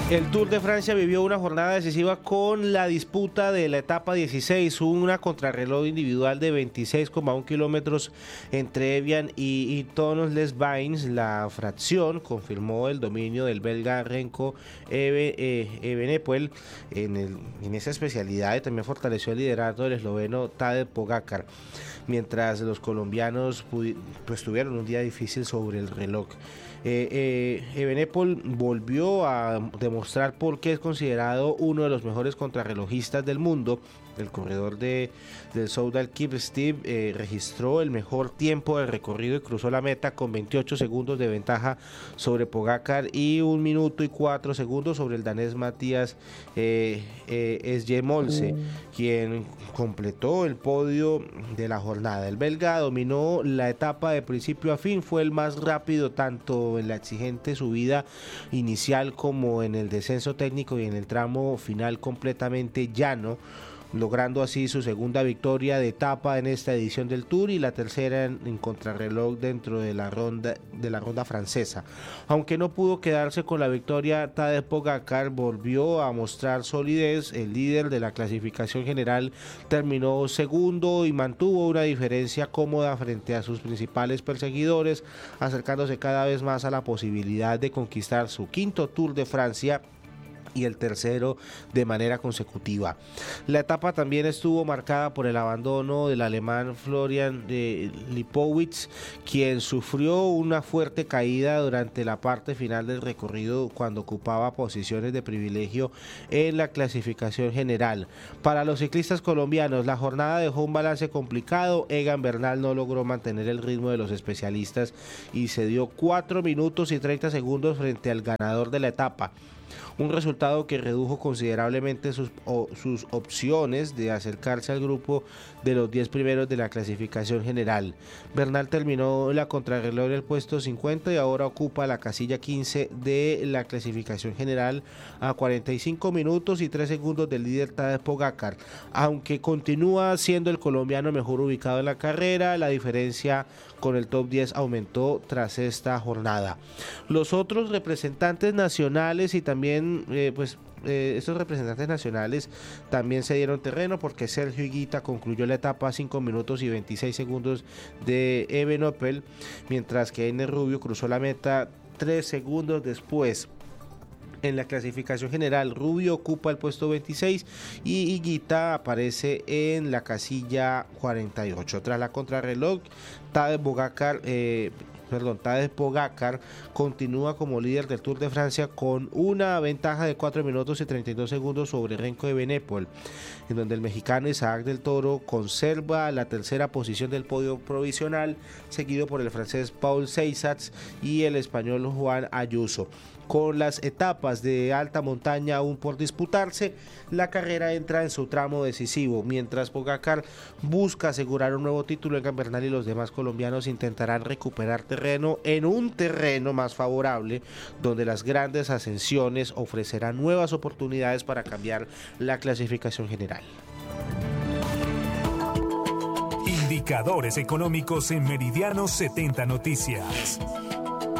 El Tour de Francia vivió una jornada decisiva con la disputa de la etapa 16, una contrarreloj individual de 26,1 kilómetros entre Evian y Thonon-les-Bains. La fracción confirmó el dominio del belga Remco Evenepoel en esa especialidad, y también fortaleció el liderazgo del esloveno Tadej Pogačar, mientras los colombianos tuvieron un día difícil sobre el reloj. Evenepoel volvió a demostrar por qué es considerado uno de los mejores contrarrelojistas del mundo. El corredor del Soudal Quick-Step registró el mejor tiempo del recorrido y cruzó la meta con 28 segundos de ventaja sobre Pogačar y 1 minuto y 4 segundos sobre el danés Matías Esgemolse, quien completó el podio de la jornada. El belga dominó la etapa de principio a fin, fue el más rápido tanto en la exigente subida inicial como en el descenso técnico y en el tramo final completamente llano, logrando así su segunda victoria de etapa en esta edición del Tour y la tercera en contrarreloj dentro de la ronda francesa. Aunque no pudo quedarse con la victoria, Tadej Pogačar volvió a mostrar solidez. El líder de la clasificación general terminó segundo y mantuvo una diferencia cómoda frente a sus principales perseguidores, acercándose cada vez más a la posibilidad de conquistar su quinto Tour de Francia y el tercero de manera consecutiva. La etapa también estuvo marcada por el abandono del alemán Florian Lipowitz, quien sufrió una fuerte caída durante la parte final del recorrido cuando ocupaba posiciones de privilegio en la clasificación general. Para los ciclistas colombianos, la jornada dejó un balance complicado. Egan Bernal no logró mantener el ritmo de los especialistas y se dio 4 minutos y 30 segundos frente al ganador de la etapa. Un resultado que redujo considerablemente sus opciones de acercarse al grupo de los 10 primeros de la clasificación general. Bernal terminó la contrarreloj en el puesto 50 y ahora ocupa la casilla 15 de la clasificación general a 45 minutos y 3 segundos del líder Tadej Pogačar. Aunque continúa siendo el colombiano mejor ubicado en la carrera, la diferencia con el top 10 aumentó tras esta jornada. Los otros representantes nacionales y también estos representantes nacionales también se dieron terreno, porque Sergio Higuita concluyó la etapa a 5 minutos y 26 segundos de Evenepoel, mientras que Einer Rubio cruzó la meta 3 segundos después. En la clasificación general, Rubio ocupa el puesto 26 y Higuita aparece en la casilla 48. Tras la contrarreloj, Tadej Pogačar continúa como líder del Tour de Francia con una ventaja de 4 minutos y 32 segundos sobre Remco Evenepoel, en donde el mexicano Isaac del Toro conserva la tercera posición del podio provisional, seguido por el francés Paul Seitzat y el español Juan Ayuso. Con las etapas de alta montaña aún por disputarse, la carrera entra en su tramo decisivo. Mientras Pogačar busca asegurar un nuevo título, Egan Bernal y los demás colombianos intentarán recuperar terreno en un terreno más favorable, donde las grandes ascensiones ofrecerán nuevas oportunidades para cambiar la clasificación general. Indicadores económicos en Meridiano 70 Noticias.